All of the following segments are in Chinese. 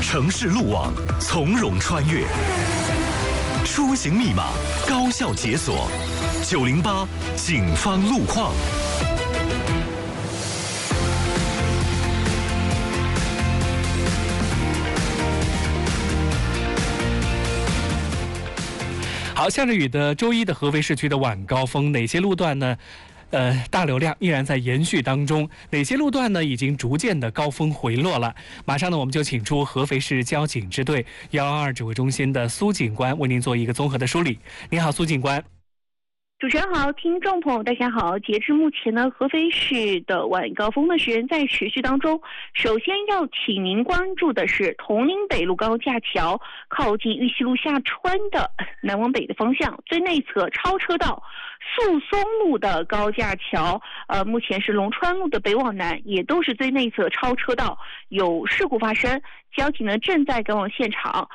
城市路网从容穿越，出行密码高效解锁。908警方路况。 好，下着雨的周一的合肥市区的晚高峰，哪些路段呢？大流量依然在延续当中，哪些路段呢已经逐渐的高峰回落了？马上呢，我们就请出合肥市交警支队112指挥中心的苏警官为您做一个综合的梳理。你好，苏警官。 主持人好，听众朋友大家好。截至目前呢，合肥市的晚高峰呢仍在持续当中。首先要请您关注的是铜陵北路高架桥靠近玉溪路下穿的南往北的方向，最内侧超车道宿松路的高架桥，目前是龙川路的北往南，也都是最内侧超车道有事故发生。交警呢正在赶往现场，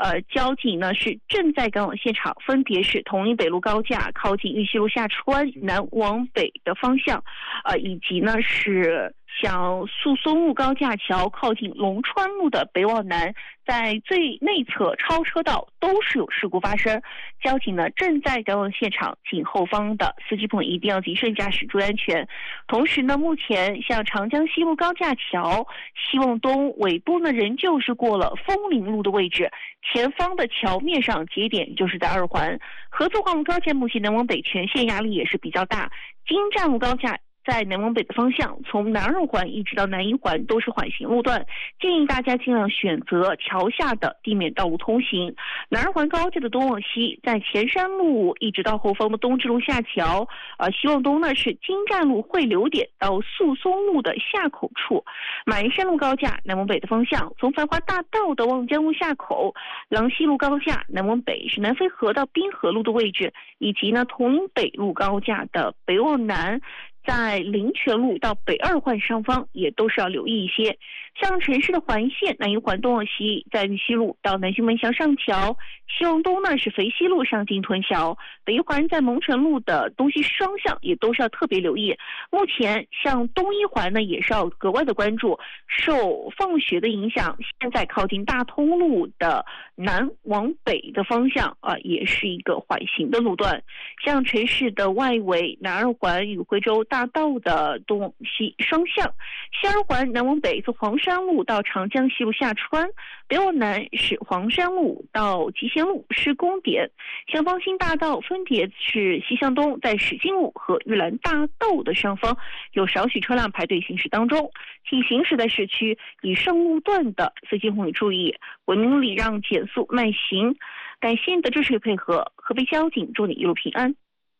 分别是铜陵北路高架靠近玉溪路下穿南往北的方向，以及呢是像宿松路高架桥靠近龙川路的北往南，在最内侧超车道都是有事故发生。交警呢正在赶往现场，请后方的司机朋友一定要谨慎驾驶，注意安全。同时呢，目前像长江西路高架桥西往东尾部呢仍旧是过了枫林路的位置，前方的桥面上节点就是在2环。合作化路高架目前南往北全线压力也是比较大，金站路高架在南往北的方向，从南2环一直到南1环都是缓行路段，建议大家尽量选择桥下的地面道路通行。南2环高架的东往西，在前山路一直到后方的东直路下桥，西往东呢是金站路汇流点到宿松路的下口处。马鞍山路高架南往北的方向，从繁华大道的望江路下口，郎西路高架南往北是南淝河到滨河路的位置，以及呢铜陵北路高架的北往南，在灵泉路到北2环上方也都是要留意一些。像城市的环线，南1环东往西，在玉溪路到南浔门桥上桥，西往东呢是肥西路上进屯桥，北1环在蒙城路的东西双向也都是要特别留意。目前像东1环呢也是要格外的关注，受放学的影响，现在靠近大通路的南往北的方向也是一个缓行的路段。像城市的外围，南2环与徽州大道的东往西双向，西2环南往北从黄山路到长江西路下穿，北往南是黄山路到集贤路施工点。像方兴大道分别是西向东在史进路和玉兰大道的上方有少许车辆排队行驶当中，请行驶在市区以上路段的司机朋友注意文明礼让，减速慢行。感谢你的支持与配合，合肥交警祝你一路平安。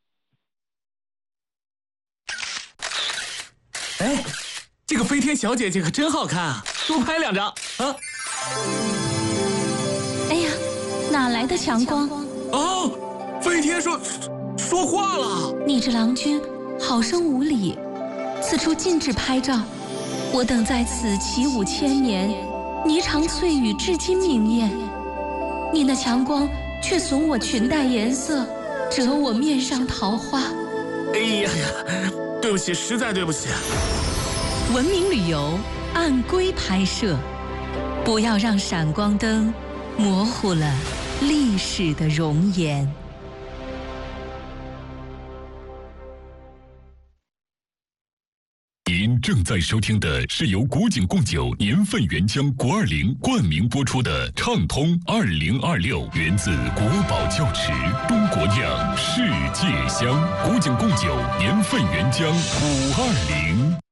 哎，这个飞天小姐姐可真好看啊，多拍2张啊！ 哎呀，哪来的强光？ 哦，飞天说话了。 你这郎君好生无礼，此处禁止拍照。我等在此起舞千年，霓裳翠羽至今明艳。你那强光却损我裙带颜色，折我面上桃花。 哎呀呀，对不起，实在对不起。 文明旅游按规拍摄，不要让闪光灯模糊了历史的容颜。 您正在收听的是由古井贡酒年份原浆国20冠名播出的畅通2026，源自国宝窖池，中国酿，世界香。古井贡酒年份原浆520。